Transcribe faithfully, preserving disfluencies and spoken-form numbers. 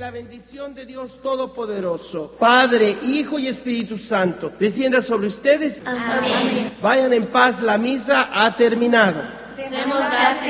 La bendición de Dios Todopoderoso, Padre, Hijo y Espíritu Santo, descienda sobre ustedes. Amén. Vayan en paz, la misa ha terminado. Demos gracias